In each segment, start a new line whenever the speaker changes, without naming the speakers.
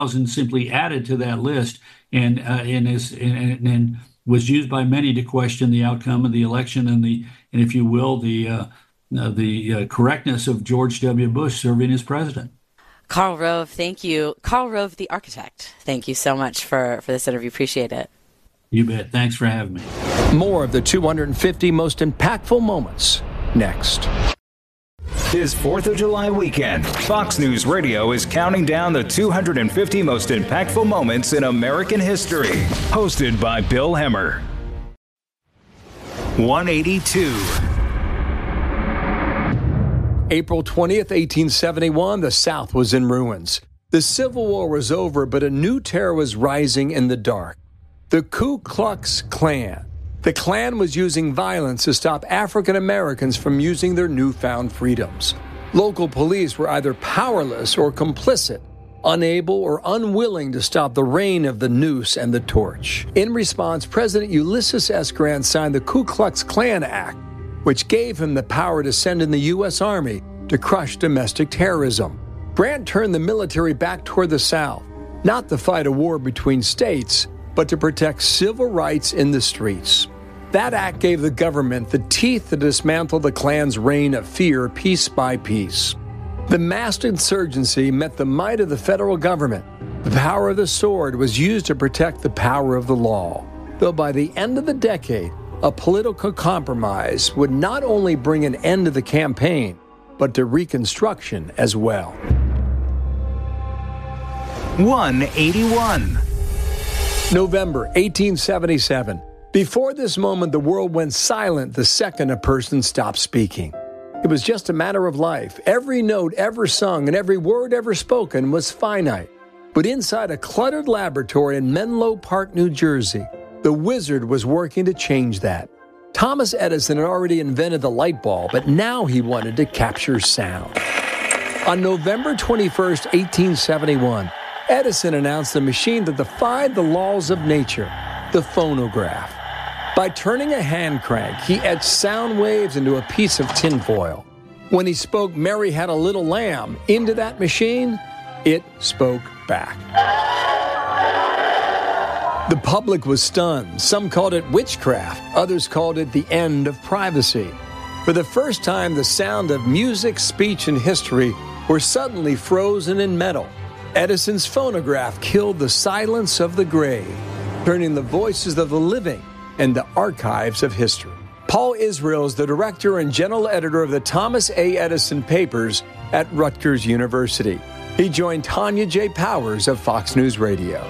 simply added to that list, and was used by many to question the outcome of the election and if you will, the correctness of George W. Bush serving as president.
Karl Rove, thank you. Karl Rove, the architect. Thank you so much for this interview. Appreciate it.
You bet. Thanks for having me.
More of the 250 most impactful moments next.
This 4th of July weekend, Fox News Radio is counting down the 250 most impactful moments in American history. Hosted by Bill Hemmer. 182.
April 20th, 1871, the South was in ruins. The Civil War was over, but a new terror was rising in the dark. The Ku Klux Klan. The Klan was using violence to stop African Americans from using their newfound freedoms. Local police were either powerless or complicit, unable or unwilling to stop the reign of the noose and the torch. In response, President Ulysses S. Grant signed the Ku Klux Klan Act, which gave him the power to send in the U.S. Army to crush domestic terrorism. Grant turned the military back toward the South, not to fight a war between states, but to protect civil rights in the streets. That act gave the government the teeth to dismantle the Klan's reign of fear piece by piece. The massed insurgency met the might of the federal government. The power of the sword was used to protect the power of the law. Though by the end of the decade, a political compromise would not only bring an end to the campaign, but to Reconstruction as well.
181.
November 1877. Before this moment, the world went silent the second a person stopped speaking. It was just a matter of life. Every note ever sung and every word ever spoken was finite. But inside a cluttered laboratory in Menlo Park, New Jersey, the wizard was working to change that. Thomas Edison had already invented the light bulb, but now he wanted to capture sound. On November 21st, 1871, Edison announced the machine that defied the laws of nature, the phonograph. By turning a hand crank, he etched sound waves into a piece of tinfoil. When he spoke "Mary Had a Little Lamb" into that machine, it spoke back. The public was stunned. Some called it witchcraft. Others called it the end of privacy. For the first time, the sound of music, speech, and history were suddenly frozen in metal. Edison's phonograph killed the silence of the grave, turning the voices of the living into archives of history. Paul Israel is the director and general editor of the Thomas A. Edison Papers at Rutgers University. He joined Tanya J. Powers of Fox News Radio.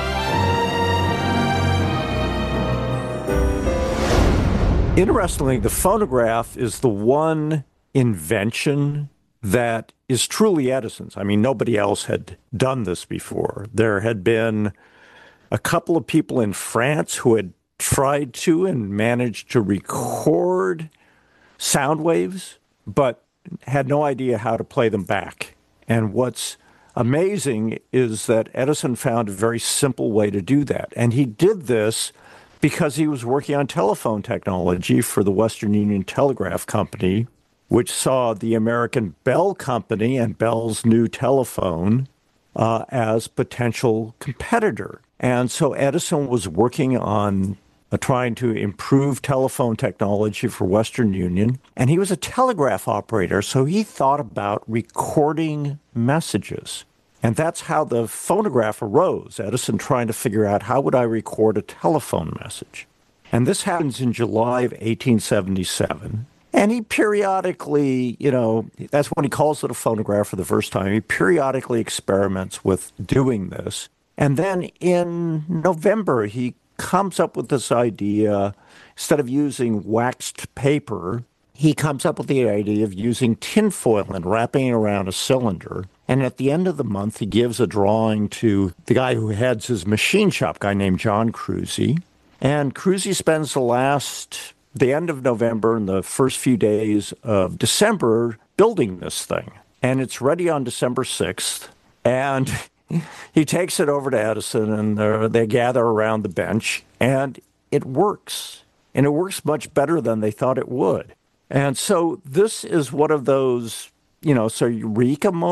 Interestingly, the phonograph is the one invention that is truly Edison's. I mean, nobody else had done this before. There had been a couple of people in France who had tried to and managed to record sound waves, but had no idea how to play them back. And what's amazing is that Edison found a very simple way to do that. And he did this because he was working on telephone technology for the Western Union Telegraph Company, which saw the American Bell Company and Bell's new telephone as potential competitor. And so Edison was working on trying to improve telephone technology for Western Union. And he was a telegraph operator, so he thought about recording messages. And that's how the phonograph arose, Edison trying to figure out how would I record a telephone message. And this happens in July of 1877. And he periodically, that's when he calls it a phonograph for the first time. He periodically experiments with doing this. And then in November, he comes up with this idea, instead of using waxed paper, he comes up with the idea of using tinfoil and wrapping it around a cylinder. And at the end of the month, he gives a drawing to the guy who heads his machine shop, a guy named John Cruzy. And Cruzy spends the end of November and the first few days of December building this thing. And it's ready on December 6th. And he takes it over to Edison, and they gather around the bench, and it works. And it works much better than they thought it would. And so this is one of those, eureka moment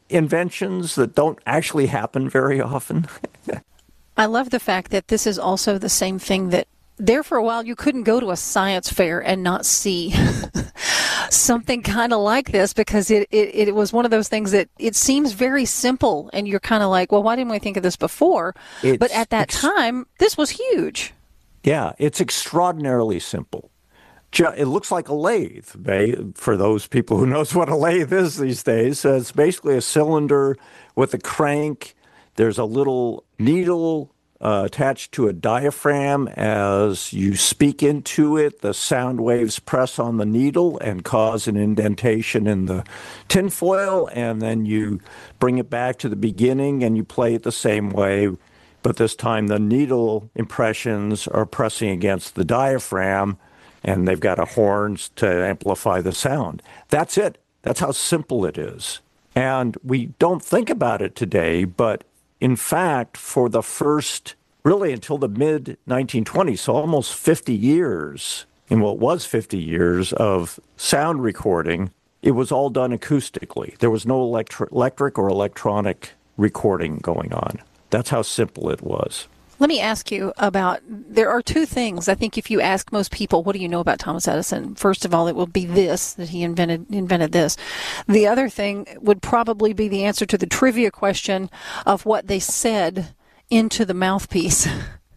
inventions that don't actually happen very often.
I love the fact that this is also the same thing that there for a while you couldn't go to a science fair and not see something kind of like this, because it was one of those things that it seems very simple and you're kind of like, well, why didn't we think of this before? But at that time, this was huge.
Yeah, it's extraordinarily simple. It looks like a lathe, for those people who knows what a lathe is these days. It's basically a cylinder with a crank. There's a little needle attached to a diaphragm. As you speak into it, the sound waves press on the needle and cause an indentation in the tinfoil, and then you bring it back to the beginning and you play it the same way, but this time the needle impressions are pressing against the diaphragm, and they've got horns to amplify the sound. That's it. That's how simple it is. And we don't think about it today, but in fact, for the first, really until the mid-1920s, so almost 50 years, in what was 50 years of sound recording, it was all done acoustically. There was no electric or electronic recording going on. That's how simple it was.
Let me ask you about, there are two things. I think if you ask most people, what do you know about Thomas Edison? First of all, it will be this, that he invented this. The other thing would probably be the answer to the trivia question of what they said into the mouthpiece.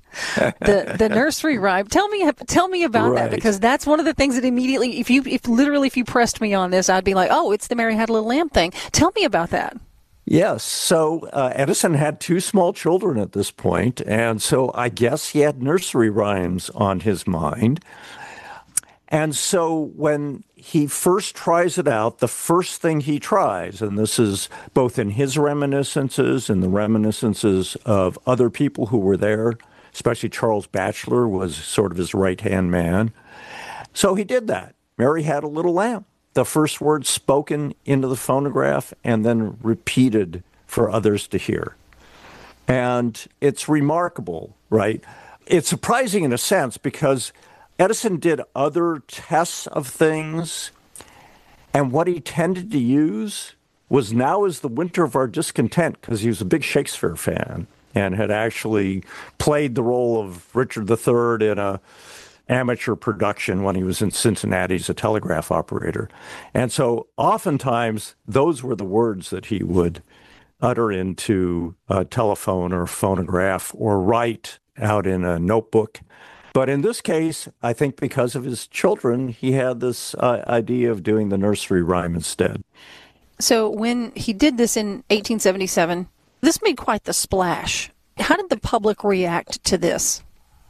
the nursery rhyme. Tell me about that, because that's one of the things that immediately, if you pressed me on this, I'd be like, oh, it's the Mary Had a Little Lamb thing. Tell me about that.
Yes. So Edison had two small children at this point, and so I guess he had nursery rhymes on his mind. And so when he first tries it out, the first thing he tries, and this is both in his reminiscences and the reminiscences of other people who were there, especially Charles Batchelor was sort of his right-hand man. So he did that. Mary Had a Little Lamb. The first word spoken into the phonograph and then repeated for others to hear. And it's remarkable, right? It's surprising in a sense because Edison did other tests of things, and what he tended to use was Now Is the Winter of Our Discontent, because he was a big Shakespeare fan and had actually played the role of Richard III in a amateur production when he was in Cincinnati as a telegraph operator. And so oftentimes those were the words that he would utter into a telephone or phonograph or write out in a notebook. But in this case, I think because of his children, he had this idea of doing the nursery rhyme instead.
So when he did this in 1877, this made quite the splash. How did the public react to this?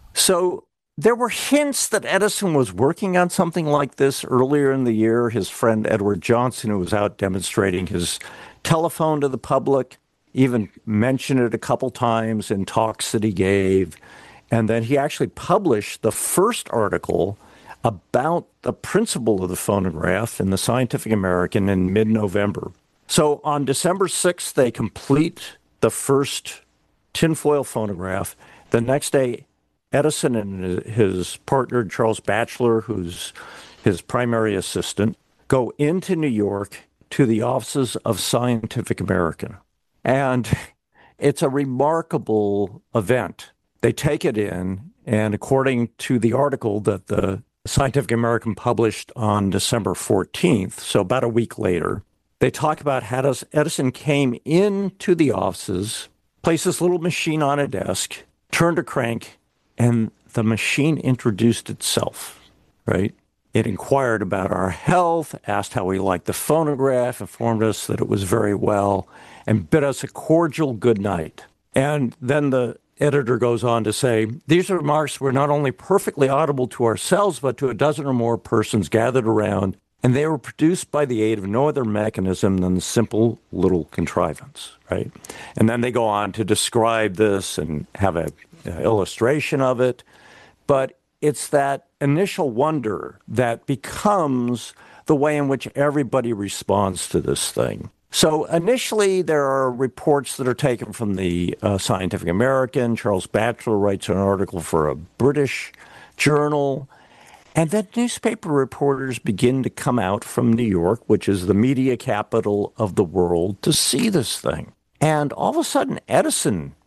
So there were hints that Edison was working on something like this earlier in the year. His friend Edward Johnson, who was out demonstrating his telephone to the public, even mentioned it a couple times in talks that he gave. And then he actually published the first article about the principle of the phonograph in the Scientific American in mid-November. So on December 6th, they complete the first tinfoil phonograph. The next day, Edison and his partner, Charles Batchelor, who's his primary assistant, go into New York to the offices of Scientific American. And it's a remarkable event. They take it in, and according to the article that the Scientific American published on December 14th, so about a week later, they talk about how Edison came into the offices, placed this little machine on a desk, turned a crank, and the machine introduced itself, right? It inquired about our health, asked how we liked the phonograph, informed us that it was very well, and bid us a cordial good night. And then the editor goes on to say, these remarks were not only perfectly audible to ourselves, but to a dozen or more persons gathered around, and they were produced by the aid of no other mechanism than the simple little contrivance, right? And then they go on to describe this and have an illustration of it. But it's that initial wonder that becomes the way in which everybody responds to this thing. So initially, there are reports that are taken from the Scientific American. Charles Batchelor writes an article for a British journal. And then newspaper reporters begin to come out from New York, which is the media capital of the world, to see this thing. And all of a sudden, Edison